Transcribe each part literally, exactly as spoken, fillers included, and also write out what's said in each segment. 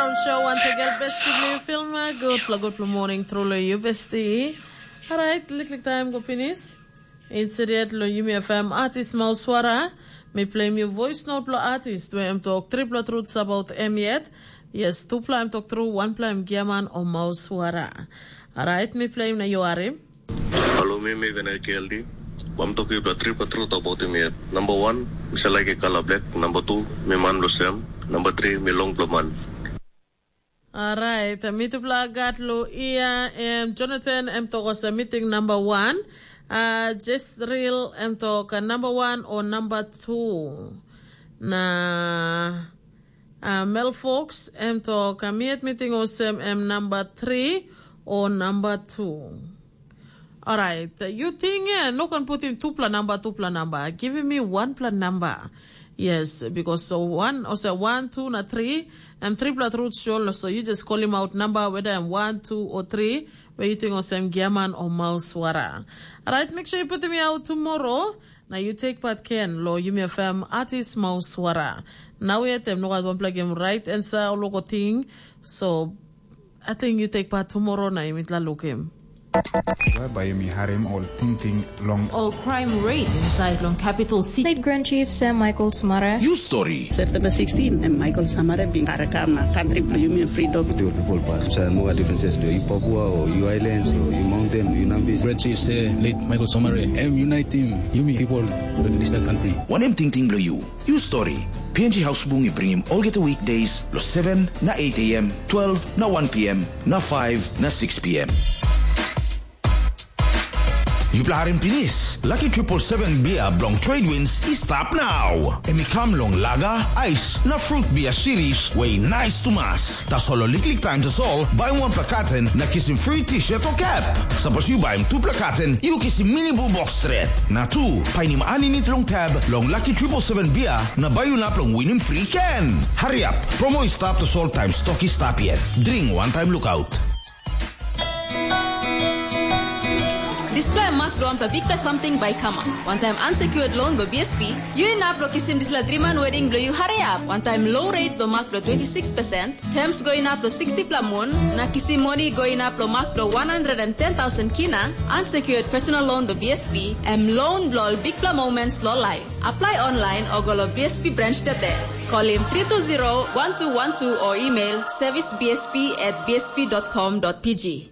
Forum Show once again. Bestie, blue film. Good, good morning. Through you, bestie. All right, lick time go finish. Incident lo you me F M artist Mauswara. Me play me voice note lo artist. We am talk triple truths about em yet. Yes, two play talk through one play Giaman or Mauswara. All right, me play na yoare. Hello, me me when I killed him. I'm talking about triple truth about him yet. Number one, me like a color black. Number two, me man lo Sam. Number three, me long man. Alright, me to plug got lo iya um, Jonathan em to was a meeting number one. Uh just real em to ka number one or number two. Na uh, Mel Fox em to ka meet meeting was em number three or number two. Alright, you think yeah, no can put in two plan number, two plan number. Give me one plan number. Yes, because so one, or so one, two, na three, and three plus root show. So you just call him out number, whether I'm one, two, or three, where you think of some Giaman or Mauswara. Alright, make sure you put me out tomorrow. Now you take part Ken, lo, you may fam artist Mauswara. Now we have them, no, I don't plug him right answer, logo thing. So I think you take part tomorrow, na you meet la look him. Whereby mi harem all thinking long all crime rate inside long capital city. State Grand Chief Sam Michael Samara. News story. September sixteenth, and Michael Samara being Karakam na country union freedom. The people pass. So no differences. You Papua or you islands or you mountain, you Nambis. Grand Chief say late Michael Samara. M unite him. You mean people in this country. One M ting ting lo you. News story. P N G House Bungi bring him all get the weekdays. Lo seven na eight a m, twelve na one p m, na five na six p m. Yuplaharin Pinis, Lucky Triple Seven Beer Blong Trade Winds is stop now. Emikam Long Laga, Ice, na Fruit Beer Series, way nice to mass. Tas solo liklik time to all, buy one plakaten, na kiss him free t-shirt or cap. Suppose you buy him two plakaten, you kiss him mini boo box thread. Na two, pain him ani nit long tab, long Lucky Triple Seven Beer, na buy you nap long win him free can. Hurry up, promo is stop to all time stock is stop yet. Drink one time lookout. Display mark doon pa bigla something by Kama. One time unsecured loan by B S P. You in up lo kisim disla dreaman wedding lo you hurry up. One time low rate lo mark lo twenty-six percent. Terms going up lo sixty plamun. Na kisim money going up lo mark lo one hundred ten thousand kina. Unsecured personal loan by B S P. M loan lo big pla moments lo live. Apply online or go lo B S P branch today. Call him three two zero, one two one two or email servicebsp at b s p dot com dot p g.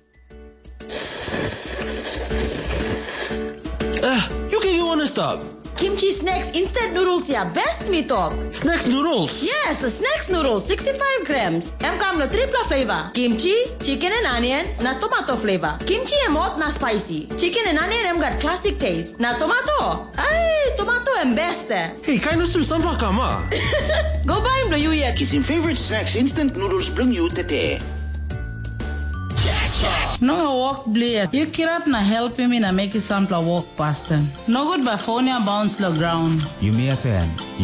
Uh, you can you wanna stop? Kimchi Snacks instant noodles ya best me talk. Snacks noodles? Yes, the Snacks noodles, sixty-five grams. Em come no triple flavor. Kimchi, chicken and onion, na tomato flavor. Kimchi em hot na spicy. Chicken and onion em got classic taste. Na tomato. Ay, tomato em best. Hey, kind of some kama. Go buy him no you yet. Kiss him favorite snacks instant noodles bring you tete. No walk blade. You kirap na help me na make you sample walk past them. No good by phone bounce the ground. You may offend.